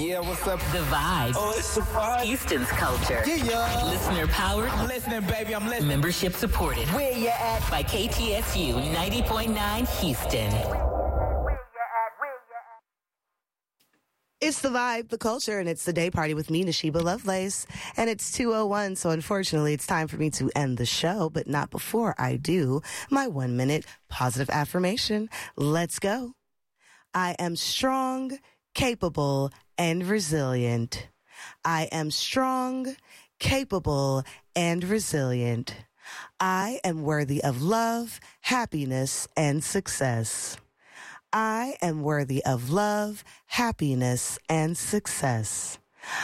Yeah, what's up? The Vibe. Oh, it's a vibe. Houston's culture. Yeah. Listener powered. I'm listening, baby. I'm listening. Membership supported. Where you at? By KTSU 90.9 Houston. It's The Vibe, the culture, and it's the day party with me, Nashiba Lovelace. And it's 2:01, so unfortunately it's time for me to end the show, but not before I do my 1-minute positive affirmation. Let's go. I am strong, capable, and resilient. I am strong, capable, and resilient. I am worthy of love, happiness, and success. I am worthy of love, happiness, and success.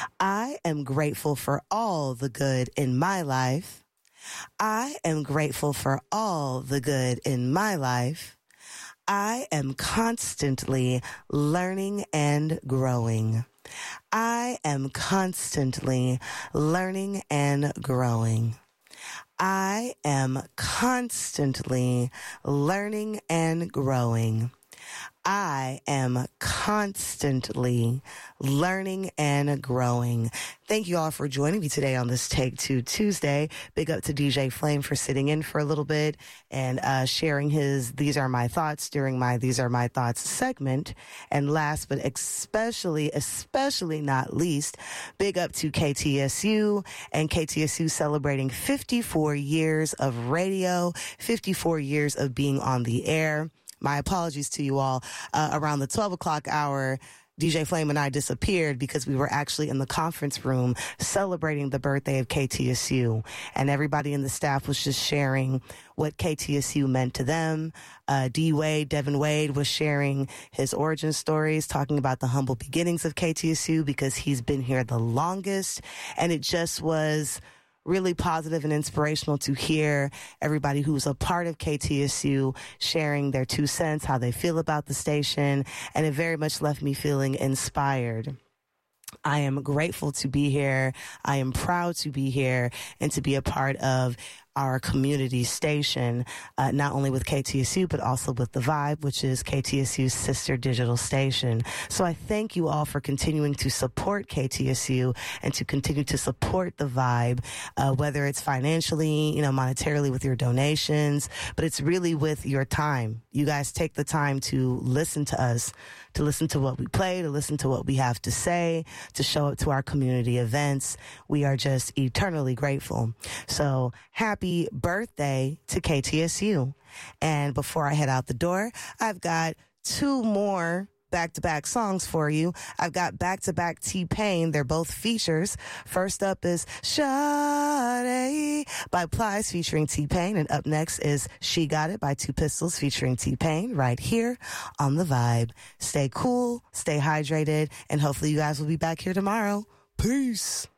I am grateful for all the good in my life. I am grateful for all the good in my life. I am constantly learning and growing. I am constantly learning and growing. I am constantly learning and growing. I am constantly learning and growing. Thank you all for joining me today on this Take Two Tuesday. Big up to DJ Flame for sitting in for a little bit and sharing his These Are My Thoughts during my These Are My Thoughts segment. And last but especially not least, big up to KTSU and KTSU celebrating 54 years of radio, 54 years of being on the air. My apologies to you all. Around the 12 o'clock hour, DJ Flame and I disappeared because we were actually in the conference room celebrating the birthday of KTSU. And everybody in the staff was just sharing what KTSU meant to them. Devin Wade was sharing his origin stories, talking about the humble beginnings of KTSU because he's been here the longest. And it just was really positive and inspirational to hear everybody who's a part of KTSU sharing their 2 cents, how they feel about the station, and it very much left me feeling inspired. I am grateful to be here. I am proud to be here and to be a part of our community station, not only with KTSU, but also with The Vibe, which is KTSU's sister digital station. So I thank you all for continuing to support KTSU and to continue to support The Vibe, whether it's financially, monetarily with your donations, but it's really with your time. You guys take the time to listen to us, to listen to what we play, to listen to what we have to say, to show up to our community events. We are just eternally grateful. So happy birthday to KTSU. And before I head out the door, I've got 2 more back-to-back songs for you. I've got back-to-back T-Pain. They're both features. First up is Sade by Plies featuring T-Pain. And up next is She Got It by 2 Pistols featuring T-Pain right here on The Vibe. Stay cool, stay hydrated, and hopefully you guys will be back here tomorrow. Peace.